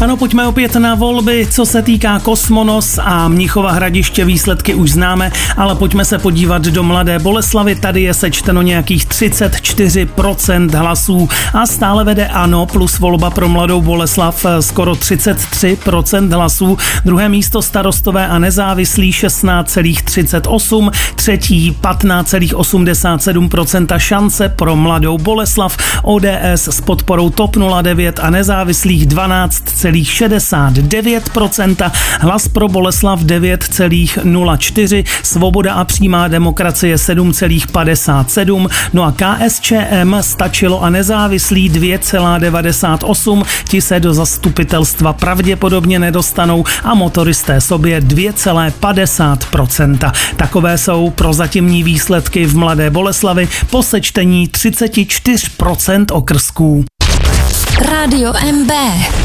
Ano, pojďme opět na volby. Co se týká Kosmonos a Mnichova Hradiště, výsledky už známe, ale pojďme se podívat do Mladé Boleslavi. Tady je sečteno nějakých 34% hlasů a stále vede ANO plus volba pro Mladou Boleslav skoro 33% hlasů. Druhé místo Starostové a nezávislí 16,38, třetí 15,87% šance pro Mladou Boleslav, ODS s podporou TOP 09 a nezávislých 12,69%, Hlas pro Boleslav 9,04%, Svoboda a přímá demokracie 7,57%, no a KSČM, Stačilo a nezávislí 2,98%, ti se do zastupitelstva pravděpodobně nedostanou a motoristé sobě 2,50%. Takové jsou prozatímní výsledky v Mladé Boleslavi po sečtení 34% okrsků. Rádio MB.